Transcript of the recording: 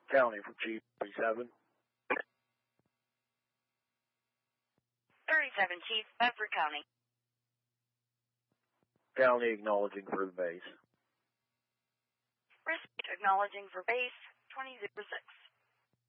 County for Chief 37. 37, Chief, Bedford County. County acknowledging for the base. Received, acknowledging for base 2006.